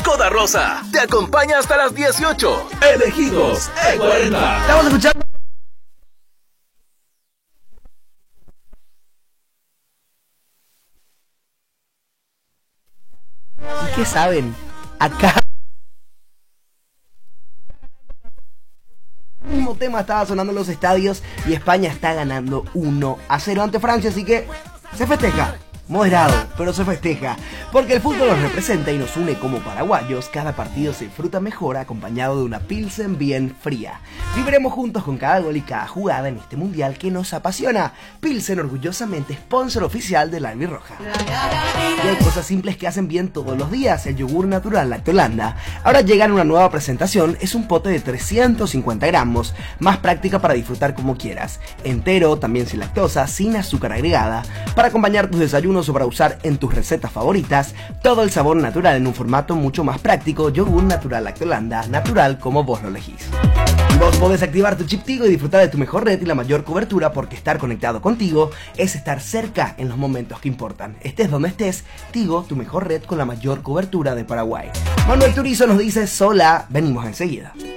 Skoda Rosa te acompaña hasta las 18. Elegidos E40. Estamos escuchando. ¿Y qué saben? Acá el mismo tema estaba sonando en los estadios y España está ganando 1-0 ante Francia, así que se festeja. Moderado, pero se festeja, porque el fútbol nos representa y nos une como paraguayos. Cada partido se disfruta mejor acompañado de una Pilsen bien fría. Viviremos juntos con cada gol y cada jugada en este mundial que nos apasiona. Pilsen, orgullosamente sponsor oficial de la Albirroja. Y hay cosas simples que hacen bien todos los días. El yogur natural Lactolanda ahora llega en una nueva presentación. Es un pote de 350 gramos, más práctica para disfrutar como quieras. Entero, también sin lactosa, sin azúcar agregada, para acompañar tus desayunos o para usar en tus recetas favoritas. Todo el sabor natural en un formato mucho más práctico. Yogur natural Lactolanda, natural como vos lo elegís. Y vos podés activar tu chip Tigo y disfrutar de tu mejor red y la mayor cobertura, porque estar conectado contigo es estar cerca en los momentos que importan. Estés donde estés, Tigo, tu mejor red con la mayor cobertura de Paraguay. Manuel Turizo nos dice: sola, venimos enseguida.